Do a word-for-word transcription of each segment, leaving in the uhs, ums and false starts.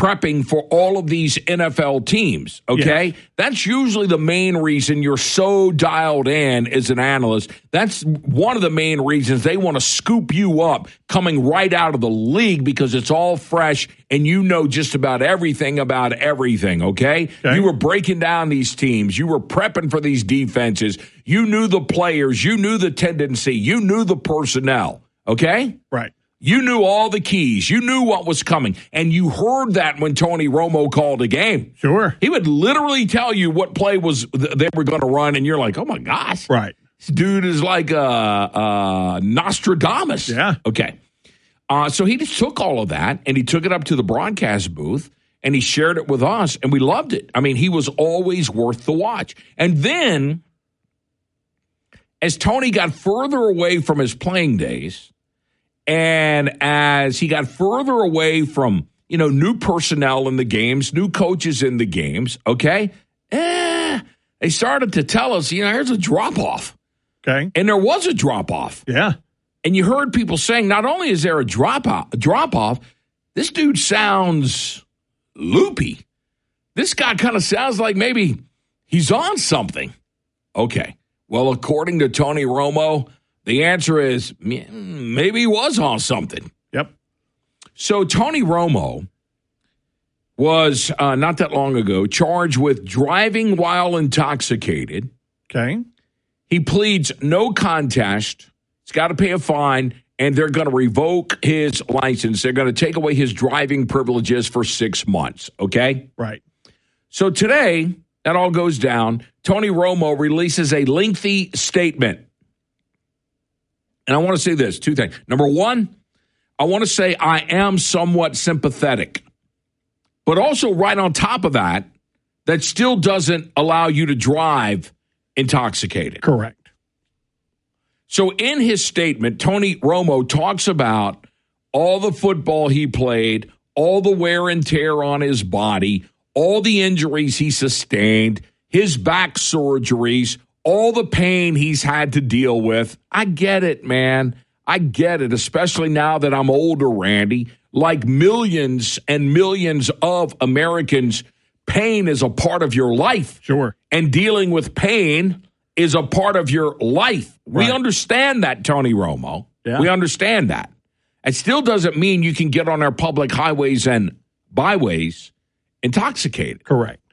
prepping for all of these N F L teams, okay? Yes. That's usually the main reason you're so dialed in as an analyst. That's one of the main reasons they want to scoop you up coming right out of the league because it's all fresh and you know just about everything about everything, okay? okay? You were breaking down these teams. You were prepping for these defenses. You knew the players. You knew the tendency. You knew the personnel, okay? Right. You knew all the keys. You knew what was coming. And you heard that when Tony Romo called a game. Sure. He would literally tell you what play was they were going to run, and you're like, oh, my gosh. Right. This dude is like a, a Nostradamus. Yeah. Okay. Uh, so he just took all of that, and he took it up to the broadcast booth, and he shared it with us, and we loved it. I mean, he was always worth the watch. And then, as Tony got further away from his playing days, and as he got further away from, you know, new personnel in the games, new coaches in the games, okay, eh, they started to tell us, you know, here's a drop-off. Okay. And there was a drop-off. Yeah. And you heard people saying, not only is there a drop-off, a drop-off, this dude sounds loopy. This guy kind of sounds like maybe he's on something. Okay. Well, according to Tony Romo, the answer is maybe he was on something. Yep. So Tony Romo was, uh, not that long ago, charged with driving while intoxicated. Okay. He pleads no contest. He's got to pay a fine, and they're going to revoke his license. They're going to take away his driving privileges for six months, okay? Right. So today, that all goes down. Tony Romo releases a lengthy statement. And I want to say this, two things. Number one, I want to say I am somewhat sympathetic. But also right on top of that, that still doesn't allow you to drive intoxicated. Correct. So in his statement, Tony Romo talks about all the football he played, all the wear and tear on his body, all the injuries he sustained, his back surgeries, all the pain he's had to deal with. I get it, man. I get it, especially now that I'm older, Randy. Like millions and millions of Americans, pain is a part of your life. Sure. And dealing with pain is a part of your life. Right. We understand that, Tony Romo. Yeah. We understand that. It still doesn't mean you can get on our public highways and byways intoxicated. Correct.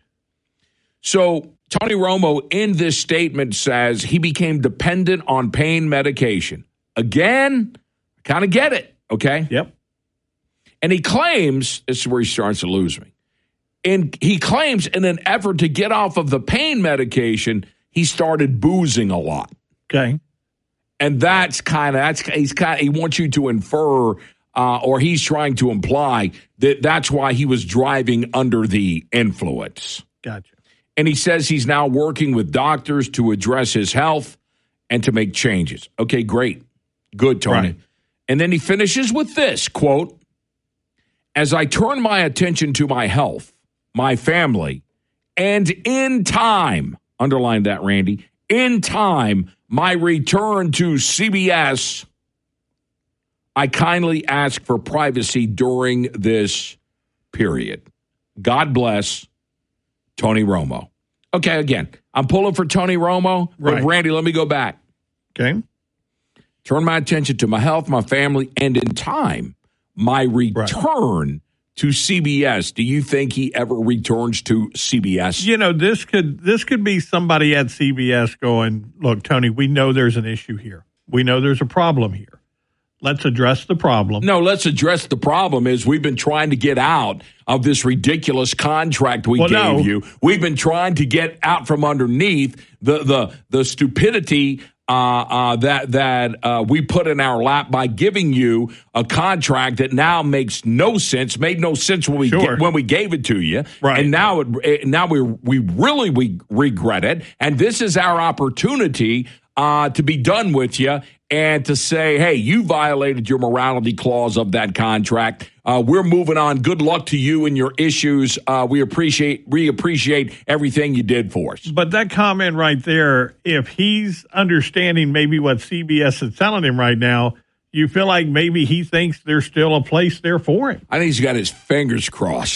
So Tony Romo in this statement says he became dependent on pain medication. Again, I kind of get it, okay? Yep. And he claims, this is where he starts to lose me, and he claims in an effort to get off of the pain medication, he started boozing a lot. Okay. And that's kind of, that's he's kind of, he wants you to infer, uh, or he's trying to imply that that's why he was driving under the influence. Gotcha. And he says he's now working with doctors to address his health and to make changes. Okay, great. Good, Tony. Right. And then he finishes with this, quote, as I turn my attention to my health, my family, and in time, underline that, Randy, in time, my return to C B S, I kindly ask for privacy during this period. God bless Tony Romo. Okay, again, I'm pulling for Tony Romo, but right. Randy, let me go back. Okay. Turn my attention to my health, my family, and in time, my return right. to C B S. Do you think he ever returns to C B S? You know, this could this could be somebody at C B S going, look, Tony, we know there's an issue here. We know there's a problem here. Let's address the problem. No, let's address the problem is we've been trying to get out of this ridiculous contract we well, gave no. you. We've been trying to get out from underneath the the the stupidity uh, uh, that that uh, we put in our lap by giving you a contract that now makes no sense, made no sense when we sure. when we gave it to you, right. and now it, now we we really we regret it, and this is our opportunity uh, to be done with you. And to say, hey, you violated your morality clause of that contract. Uh, we're moving on. Good luck to you and your issues. Uh, we appreciate we appreciate everything you did for us. But that comment right there, if he's understanding maybe what C B S is telling him right now, you feel like maybe he thinks there's still a place there for him. I think he's got his fingers crossed.